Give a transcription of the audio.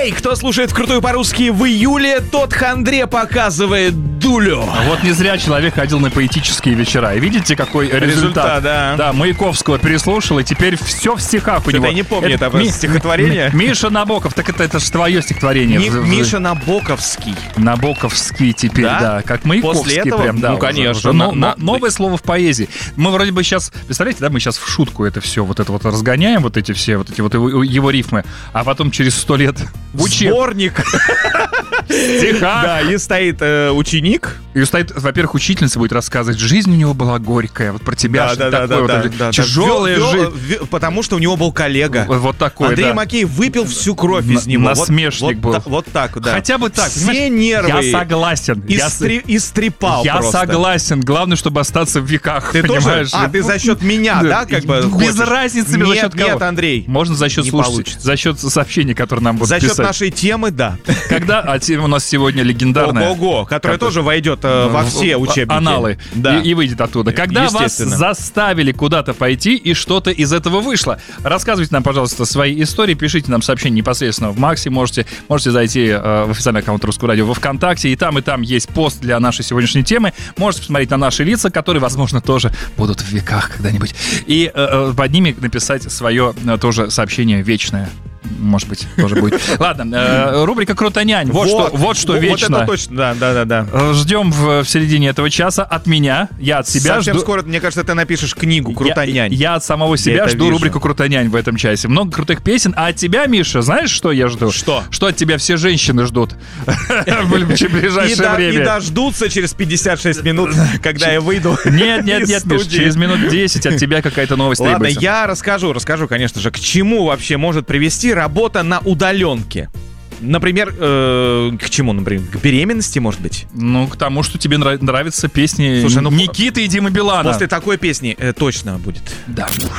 Эй, кто слушает «Крутую по-русски» в июле, тот хандре показывает дулю. Вот не зря человек ходил на поэтические вечера. И видите, какой результат? Да. Маяковского переслушал, и теперь все в стихах у него. Я не помню это стихотворение. Миша Набоков, так это же твое стихотворение. Миша Набоковский. Набоковский теперь, да. Как Маяковский. После этого, прям, да, конечно. Новое слово в поэзии. Мы вроде бы сейчас, представляете, да, мы сейчас в шутку это все вот это вот разгоняем, вот эти его рифмы, а потом через 100 лет сборник стиха. Да, и стоит ученик. И стоит, во-первых, учительница будет рассказывать, жизнь у него была горькая, вот про тебя тяжелая жизнь. Потому что у него был коллега. Вот такой, Андрей Макеев выпил всю кровь из него. Насмешник был. Вот так, да. Хотя бы так. Все нервы. Я согласен. Истрепал Я просто. согласен. Главное, чтобы остаться в веках. Ты понимаешь? Тоже? Ты за счет меня, да, как бы без разницы, за счет кого? Нет, Андрей. Можно за счет слушателей, за счет сообщений, которые нам будут писать. За счет нашей темы, да. Когда тема у нас сегодня легендарная. Ого, которая тоже войдет во все учебники. Аналы. Да. И выйдет оттуда. Когда вас заставили куда-то пойти, и что-то из этого вышло. Рассказывайте нам, пожалуйста, свои истории. Пишите нам сообщения непосредственно в Максе. Можете зайти в официальный аккаунт Русского радио во ВКонтакте. И там есть пост для нашей сегодняшней темы. Можете посмотреть на наши лица, которые, возможно, тоже будут в веках когда-нибудь. И под ними написать свое тоже сообщение вечное. Может быть, тоже будет. Ладно, рубрика «Крутонянь». Вот что вечно. Вот это точно, да. Ждем в середине этого часа от меня. Я от себя совсем жду... скоро, мне кажется, ты напишешь книгу «Крутонянь». Я от самого себя жду рубрику «Крутонянь» в этом часе. Много крутых песен. А от тебя, Миша, знаешь, что я жду? Что? Что от тебя все женщины ждут в ближайшее время. И дождутся через 56 минут, когда я выйду. Нет, Миша, через минут 10 от тебя какая-то новость требуется. Ладно, я расскажу, конечно же, к чему вообще может привести работа на удаленке. Например, к чему, например? К беременности, может быть? Ну, к тому, что тебе нравятся песни Никиты и Димы Билана. После такой песни точно будет. Да.